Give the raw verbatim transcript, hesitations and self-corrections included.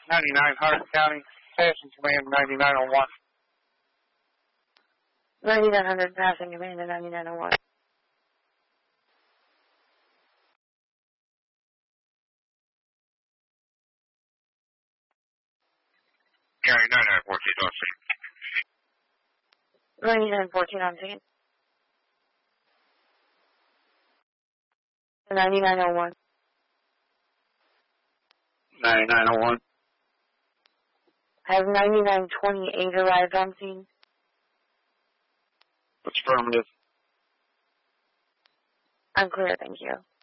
ninety-nine Hardin County, passing command ninety-nine oh one. ninety-nine hundred, passing command to ninety-nine oh one. County ninety-nine fourteen on scene. ninety-nine fourteen on scene. ninety-nine oh one. ninety-nine oh one. Has ninety-nine twenty-eight arrived on scene? Affirmative. I'm clear, thank you.